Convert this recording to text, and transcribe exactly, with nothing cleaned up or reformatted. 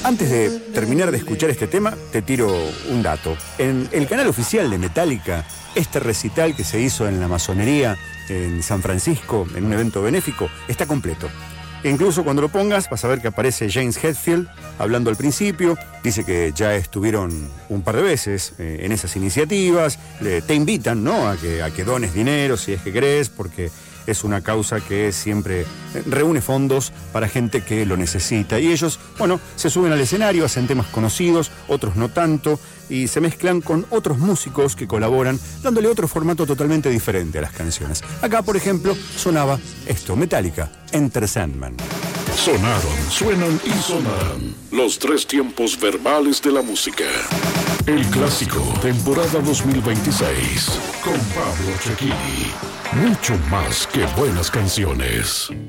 Antes de terminar de escuchar este tema, te tiro un dato. En el canal oficial de Metallica, este recital que se hizo en la masonería en San Francisco, en un evento benéfico, está completo. E incluso cuando lo pongas vas a ver que aparece James Hetfield hablando al principio. Dice que ya estuvieron un par de veces eh, en esas iniciativas. Le, te invitan, ¿no?, a que, a que dones dinero si es que querés, porque es una causa que siempre reúne fondos para gente que lo necesita. Y ellos, bueno, se suben al escenario, hacen temas conocidos, otros no tanto, y se mezclan con otros músicos que colaboran, dándole otro formato totalmente diferente a las canciones. Acá, por ejemplo, sonaba esto, Metallica, Enter Sandman. Sonaron, suenan y sonarán los tres tiempos verbales de la música. El clásico, temporada dos mil veintiséis, con Pablo Cecchini. Mucho más que buenas canciones.